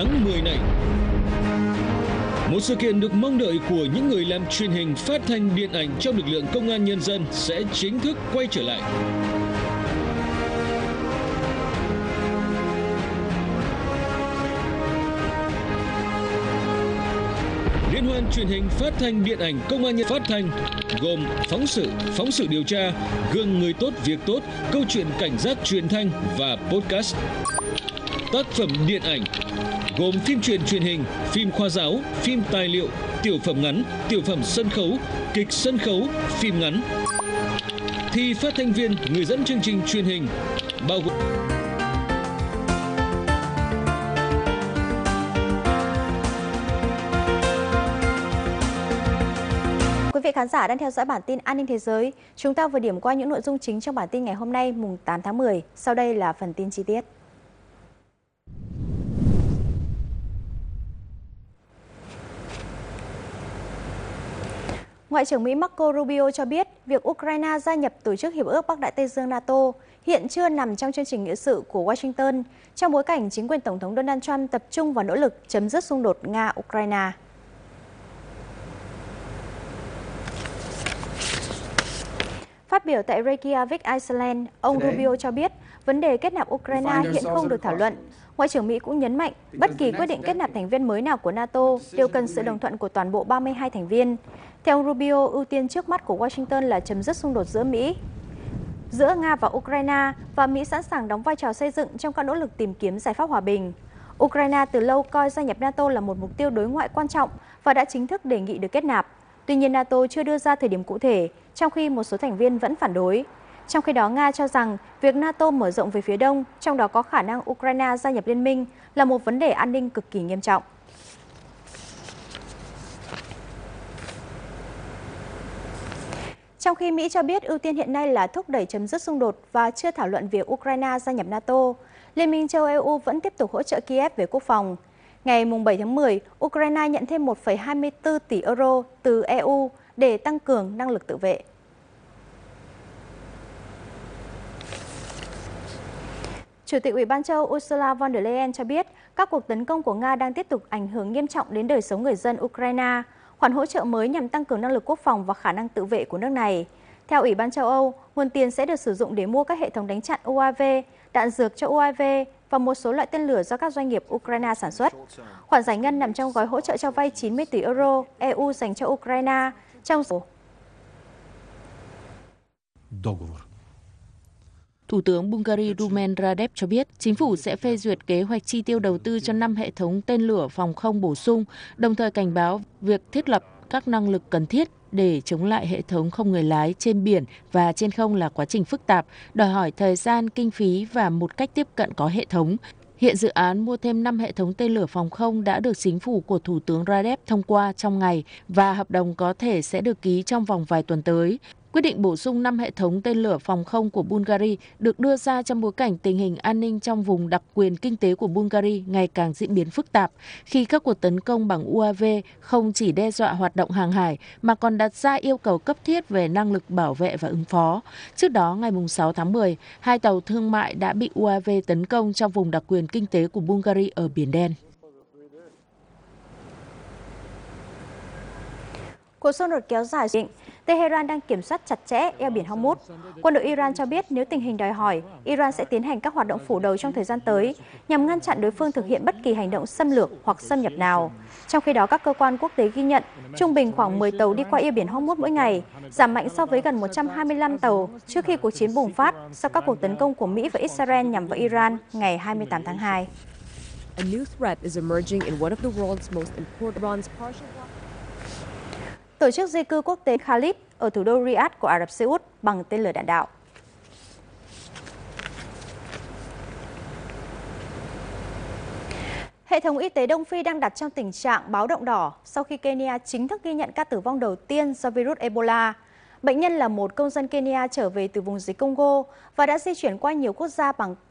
tháng 10 này. Một sự kiện được mong đợi của những người làm truyền hình, phát thanh, điện ảnh trong lực lượng công an nhân dân sẽ chính thức quay trở lại. Liên hoan truyền hình, phát thanh, điện ảnh công an nhân phát thanh gồm phóng sự điều tra, gương người tốt việc tốt, câu chuyện cảnh giác truyền thanh và podcast. Tác phẩm điện ảnh gồm phim truyền hình, phim khoa giáo, phim tài liệu, tiểu phẩm ngắn, tiểu phẩm sân khấu, kịch sân khấu, phim ngắn. Thi phát thanh viên, người dẫn chương trình truyền hình bao gồm Quý vị khán giả đang theo dõi bản tin An ninh thế giới. Chúng ta vừa điểm qua những nội dung chính trong bản tin ngày hôm nay, mùng 8 tháng 10. Sau đây là phần tin chi tiết. Ngoại trưởng Mỹ Marco Rubio cho biết việc Ukraine gia nhập Tổ chức Hiệp ước Bắc Đại Tây Dương NATO hiện chưa nằm trong chương trình nghị sự của Washington, trong bối cảnh chính quyền Tổng thống Donald Trump tập trung vào nỗ lực chấm dứt xung đột Nga-Ukraine. Phát biểu tại Reykjavik, Iceland, ông Rubio cho biết vấn đề kết nạp Ukraine hiện không được thảo luận. Ngoại trưởng Mỹ cũng nhấn mạnh bất kỳ quyết định kết nạp thành viên mới nào của NATO đều cần sự đồng thuận của toàn bộ 32 thành viên. Theo ông Rubio, ưu tiên trước mắt của Washington là chấm dứt xung đột giữa Nga và Ukraine, và Mỹ sẵn sàng đóng vai trò xây dựng trong các nỗ lực tìm kiếm giải pháp hòa bình. Ukraine từ lâu coi gia nhập NATO là một mục tiêu đối ngoại quan trọng và đã chính thức đề nghị được kết nạp. Tuy nhiên, NATO chưa đưa ra thời điểm cụ thể, trong khi một số thành viên vẫn phản đối. Trong khi đó, Nga cho rằng việc NATO mở rộng về phía đông, trong đó có khả năng Ukraine gia nhập liên minh, là một vấn đề an ninh cực kỳ nghiêm trọng. Trong khi Mỹ cho biết ưu tiên hiện nay là thúc đẩy chấm dứt xung đột và chưa thảo luận việc Ukraine gia nhập NATO, Liên minh châu EU vẫn tiếp tục hỗ trợ Kiev về quốc phòng. Ngày 7 tháng 10, Ukraine nhận thêm 1,24 tỷ euro từ EU để tăng cường năng lực tự vệ. Chủ tịch Ủy ban châu Âu Ursula von der Leyen cho biết các cuộc tấn công của Nga đang tiếp tục ảnh hưởng nghiêm trọng đến đời sống người dân Ukraine. Khoản hỗ trợ mới nhằm tăng cường năng lực quốc phòng và khả năng tự vệ của nước này. Theo Ủy ban châu Âu, nguồn tiền sẽ được sử dụng để mua các hệ thống đánh chặn UAV, đạn dược cho UAV và một số loại tên lửa do các doanh nghiệp Ukraine sản xuất. Khoản giải ngân nằm trong gói hỗ trợ cho vay 90 tỷ euro EU dành cho Ukraine trong số. Thủ tướng Bulgaria Rumen Radev cho biết chính phủ sẽ phê duyệt kế hoạch chi tiêu đầu tư cho 5 hệ thống tên lửa phòng không bổ sung, đồng thời cảnh báo việc thiết lập các năng lực cần thiết để chống lại hệ thống không người lái trên biển và trên không là quá trình phức tạp, đòi hỏi thời gian, kinh phí và một cách tiếp cận có hệ thống. Hiện dự án mua thêm 5 hệ thống tên lửa phòng không đã được chính phủ của Thủ tướng Radev thông qua trong ngày và hợp đồng có thể sẽ được ký trong vòng vài tuần tới. Quyết định bổ sung 5 hệ thống tên lửa phòng không của Bulgaria được đưa ra trong bối cảnh tình hình an ninh trong vùng đặc quyền kinh tế của Bulgaria ngày càng diễn biến phức tạp, khi các cuộc tấn công bằng UAV không chỉ đe dọa hoạt động hàng hải mà còn đặt ra yêu cầu cấp thiết về năng lực bảo vệ và ứng phó. Trước đó, ngày 6 tháng 10, 2 tàu thương mại đã bị UAV tấn công trong vùng đặc quyền kinh tế của Bulgaria ở Biển Đen. Cuộc xung đột kéo dài, Tehran đang kiểm soát chặt chẽ eo biển Hormuz. Quân đội Iran cho biết nếu tình hình đòi hỏi, Iran sẽ tiến hành các hoạt động phủ đầu trong thời gian tới nhằm ngăn chặn đối phương thực hiện bất kỳ hành động xâm lược hoặc xâm nhập nào. Trong khi đó, các cơ quan quốc tế ghi nhận trung bình khoảng 10 tàu đi qua eo biển Hormuz mỗi ngày, giảm mạnh so với gần 125 tàu trước khi cuộc chiến bùng phát sau các cuộc tấn công của Mỹ và Israel nhằm vào Iran ngày 28 tháng 2. Tổ chức di cư quốc tế Khalid ở thủ đô Riyadh của Ả Rập Xê Út bằng tên lửa đạn đạo. Hệ thống y tế Đông Phi đang đặt trong tình trạng báo động đỏ sau khi Kenya chính thức ghi nhận ca tử vong đầu tiên do virus Ebola. Bệnh nhân là một công dân Kenya trở về từ vùng dịch Congo và đã di chuyển qua nhiều quốc gia bằng